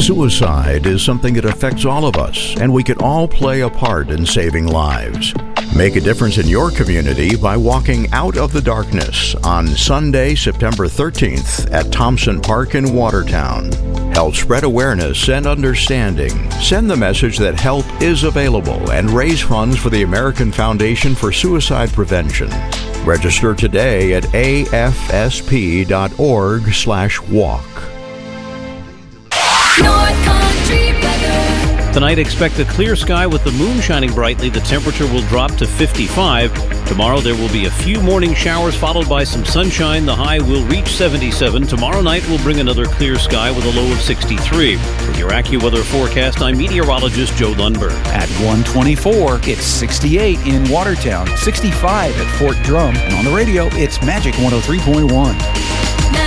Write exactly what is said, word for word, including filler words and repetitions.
Suicide is something that affects all of us, and we can all play a part in saving lives. Make a difference in your community by walking out of the darkness on Sunday, September thirteenth at Thompson Park in Watertown. Help spread awareness and understanding. Send the message that help is available and raise funds for the American Foundation for Suicide Prevention. Register today at A F S P dot org slash walk. North Country weather. Tonight, expect a clear sky with the moon shining brightly. The temperature will drop to fifty-five. Tomorrow, there will be a few morning showers followed by some sunshine. The high will reach seventy-seven. Tomorrow night will bring another clear sky with a low of sixty-three. With your AccuWeather forecast, I'm meteorologist Joe Lundberg. At one twenty-four, it's sixty-eight in Watertown, sixty-five at Fort Drum, and on the radio, it's Magic one oh three point one.